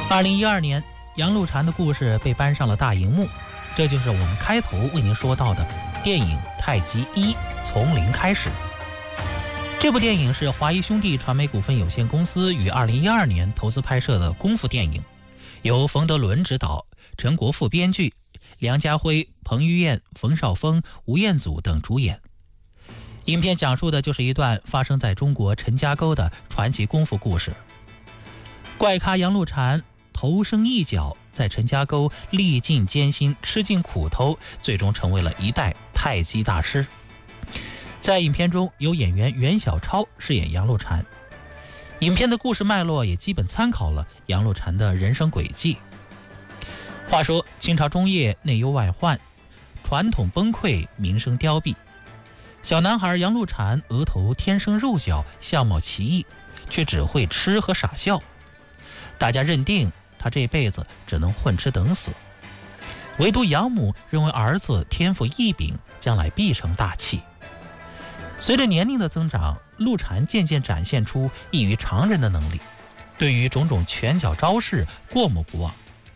2012年，杨露禅的故事被搬上了大荧幕，这就是我们开头为您说到的电影《太极一：从零开始》。这部电影是华谊兄弟传媒股份有限公司于2012年投资拍摄的功夫电影，由冯德伦执导，陈国富编剧，梁家辉、彭于晏、冯绍峰、吴彦祖等主演。影片讲述的就是一段发生在中国陈家沟的传奇功夫故事。怪咖杨露禅投身一角，在陈家沟历尽艰辛，吃尽苦头，最终成为了一代太极大师。在影片中，由演员袁小超饰演杨露禅。影片的故事脉络也基本参考了杨露禅的人生轨迹。话说清朝中叶，内忧外患，传统崩溃，民生凋敝。小男孩杨露禅额头天生肉角，相貌奇异，却只会吃和傻笑。大家认定他这辈子只能混吃等死，唯独养母认为儿子天赋异禀，将来必成大器。随着年龄的增长，露禅渐渐展现出异于常人的能力，对于种种拳脚招式过目不忘。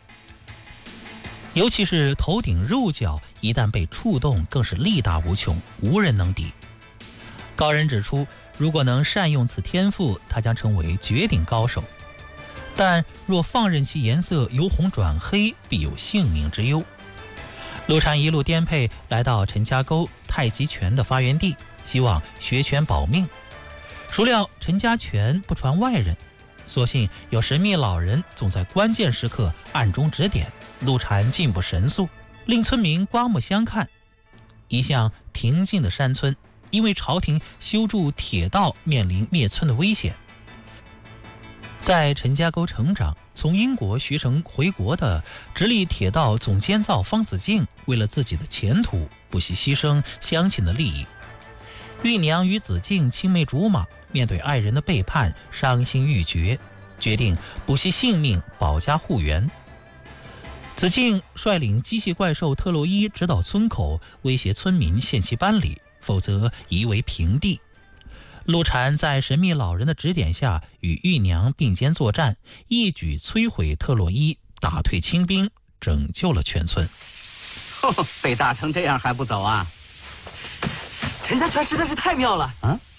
尤其是头顶肉角，一旦被触动，更是力大无穷，无人能敌。高人指出，如果能善用此天赋，他将成为绝顶高手。但若放任其颜色由红转黑，必有性命之忧。露禅一路颠沛，来到陈家沟太极拳的发源地，希望学拳保命。孰料陈家拳不传外人，所幸有神秘老人总在关键时刻暗中指点，露禅进步神速，令村民刮目相看。一向平静的山村，因为朝廷修筑铁道，面临灭村的危险。在陈家沟成长，从英国学成回国的直隶铁道总监造方子敬，为了自己的前途，不惜牺牲乡亲的利益。玉娘与子敬青梅竹马，面对爱人的背叛，伤心欲绝，决定不惜性命保家护园。子敬率领机械怪兽特洛伊直捣村口，威胁村民限期搬离，否则夷为平地。露禅在神秘老人的指点下，与玉娘并肩作战，一举摧毁特洛伊，打退清兵，拯救了全村。 被打成这样还不走啊？ 陈家拳实在是太妙了啊！